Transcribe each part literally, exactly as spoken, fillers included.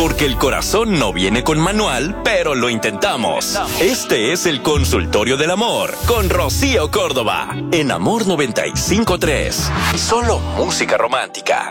Porque el corazón no viene con manual, pero lo intentamos. Este es el Consultorio del Amor con Rocío Córdoba en Amor noventa y cinco punto tres. Solo música romántica.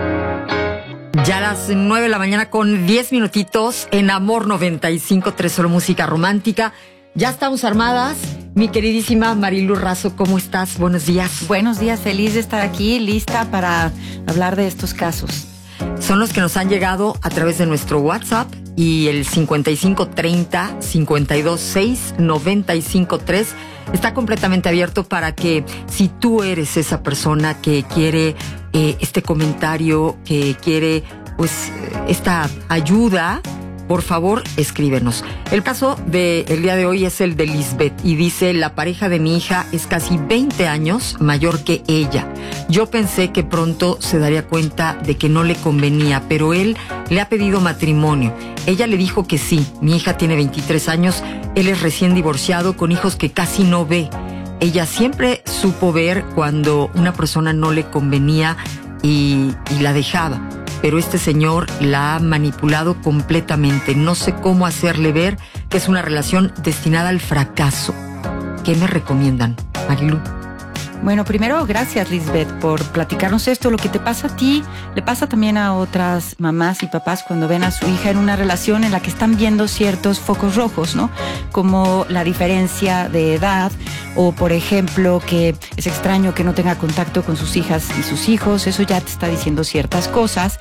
Ya a las nueve de la mañana con diez minutitos en Amor noventa y cinco punto tres, solo música romántica. Ya estamos armadas. Mi queridísima Marilu Razo, ¿cómo estás? Buenos días. Buenos días, feliz de estar aquí, lista para hablar de estos casos. Son los que nos han llegado a través de nuestro WhatsApp y el cincuenta y cinco treinta, cincuenta y dos seis, noventa y cinco tres está completamente abierto para que si tú eres esa persona que quiere eh, este comentario, que quiere pues esta ayuda, por favor, escríbenos. El caso del día de hoy es el de Lisbeth y dice: la pareja de mi hija es casi veinte años mayor que ella. Yo pensé que pronto se daría cuenta de que no le convenía, pero él le ha pedido matrimonio. Ella le dijo que sí. Mi hija tiene veintitrés años, él es recién divorciado con hijos que casi no ve. Ella siempre supo ver cuando una persona no le convenía y, y la dejaba. Pero este señor la ha manipulado completamente. No sé cómo hacerle ver que es una relación destinada al fracaso. ¿Qué me recomiendan, Marilu? Bueno, primero, gracias, Lisbeth, por platicarnos esto. Lo que te pasa a ti, le pasa también a otras mamás y papás cuando ven a su hija en una relación en la que están viendo ciertos focos rojos, ¿no? Como la diferencia de edad o, por ejemplo, que es extraño que no tenga contacto con sus hijas y sus hijos. Eso ya te está diciendo ciertas cosas.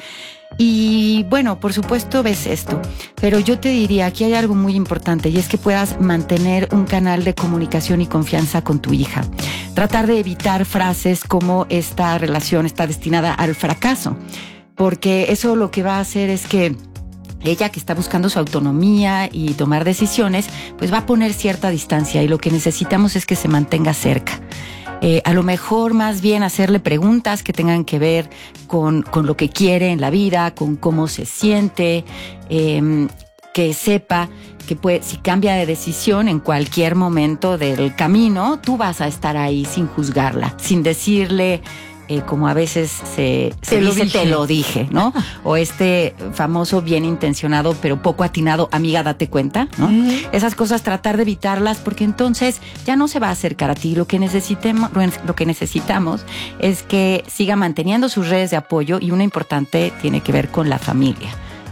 Y bueno, por supuesto ves esto, pero yo te diría, aquí hay algo muy importante y es que puedas mantener un canal de comunicación y confianza con tu hija. Tratar de evitar frases como esta relación está destinada al fracaso, porque eso lo que va a hacer es que ella, que está buscando su autonomía y tomar decisiones, pues va a poner cierta distancia y lo que necesitamos es que se mantenga cerca. Eh, a lo mejor más bien hacerle preguntas que tengan que ver con, con lo que quiere en la vida, con cómo se siente, eh, que sepa que puede, si cambia de decisión en cualquier momento del camino, tú vas a estar ahí sin juzgarla, sin decirle... Eh, como a veces se, se te dice, lo te lo dije, ¿no? O este famoso bien intencionado pero poco atinado, amiga, date cuenta, ¿no? Uh-huh. Esas cosas tratar de evitarlas porque entonces ya no se va a acercar a ti. Lo que necesitemos, lo que necesitamos es que siga manteniendo sus redes de apoyo y una importante tiene que ver con la familia.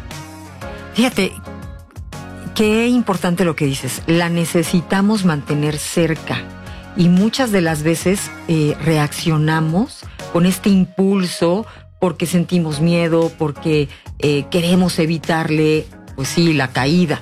Fíjate, qué importante lo que dices. La necesitamos mantener cerca. Y muchas de las veces eh, reaccionamos con este impulso porque sentimos miedo, porque eh, queremos evitarle, pues sí, la caída.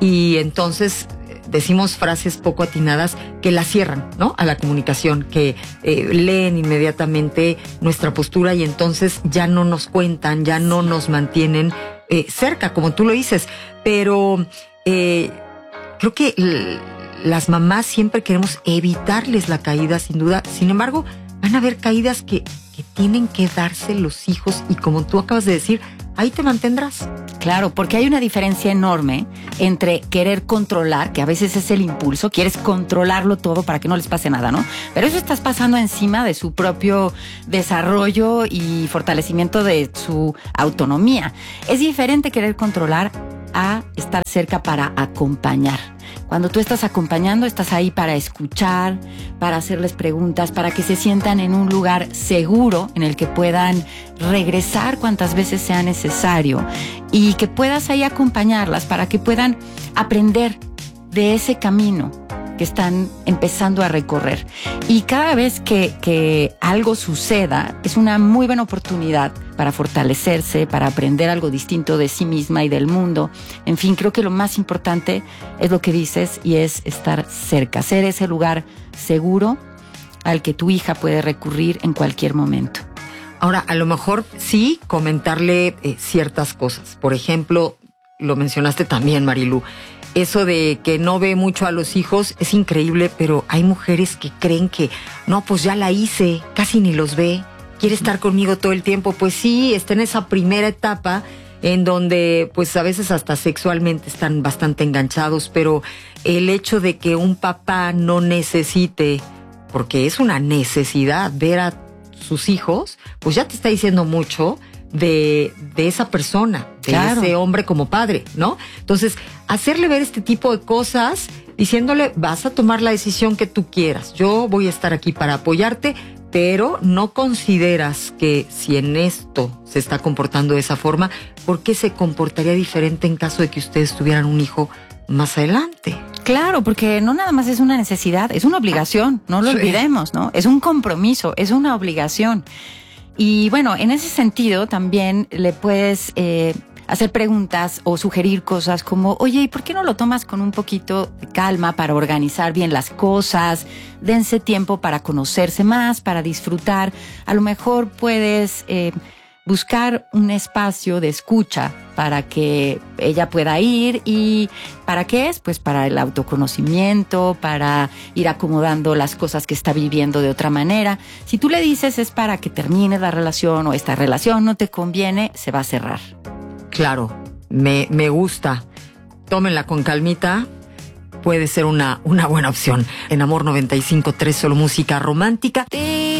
Y entonces decimos frases poco atinadas que la cierran, ¿no? A la comunicación, que eh, leen inmediatamente nuestra postura y entonces ya no nos cuentan, ya no nos mantienen eh, cerca, como tú lo dices. Pero eh, creo que... L- Las mamás siempre queremos evitarles la caída, sin duda. Sin embargo, van a haber caídas que, que tienen que darse los hijos y como tú acabas de decir, ahí te mantendrás. Claro, porque hay una diferencia enorme entre querer controlar, que a veces es el impulso, quieres controlarlo todo para que no les pase nada, ¿no? Pero eso estás pasando encima de su propio desarrollo y fortalecimiento de su autonomía. Es diferente querer controlar a estar cerca para acompañar. Cuando tú estás acompañando, estás ahí para escuchar, para hacerles preguntas, para que se sientan en un lugar seguro en el que puedan regresar cuantas veces sea necesario y que puedas ahí acompañarlas para que puedan aprender de ese camino que están empezando a recorrer. Y cada vez que, que algo suceda, es una muy buena oportunidad para fortalecerse, para aprender algo distinto de sí misma y del mundo. En fin, creo que lo más importante es lo que dices y es estar cerca, ser ese lugar seguro al que tu hija puede recurrir en cualquier momento. Ahora, a lo mejor sí comentarle eh, ciertas cosas. Por ejemplo, lo mencionaste también, Marilu, eso de que no ve mucho a los hijos es increíble, pero hay mujeres que creen que, no, pues ya la hice, casi ni los ve, quiere estar conmigo todo el tiempo. Pues sí, está en esa primera etapa en donde pues a veces hasta sexualmente están bastante enganchados, pero el hecho de que un papá no necesite, porque es una necesidad ver a sus hijos, pues ya te está diciendo mucho de, de esa persona, de Claro. ese hombre como padre, ¿no? Entonces, hacerle ver este tipo de cosas, diciéndole, vas a tomar la decisión que tú quieras, yo voy a estar aquí para apoyarte, pero no consideras que si en esto se está comportando de esa forma, ¿por qué se comportaría diferente en caso de que ustedes tuvieran un hijo más adelante? Claro, porque no nada más es una necesidad, es una obligación, no lo Sí. olvidemos, ¿no? Es un compromiso, es una obligación. Y bueno, en ese sentido también le puedes eh, hacer preguntas o sugerir cosas como, oye, ¿y por qué no lo tomas con un poquito de calma para organizar bien las cosas? Dense tiempo para conocerse más, para disfrutar. A lo mejor puedes eh, buscar un espacio de escucha para que ella pueda ir. ¿Y para qué es? Pues para el autoconocimiento, para ir acomodando las cosas que está viviendo de otra manera. Si tú le dices es para que termine la relación o esta relación no te conviene, se va a cerrar. Claro, me, me gusta. Tómenla con calmita. Puede ser una, una buena opción. En Amor noventa y cinco punto tres, solo música romántica.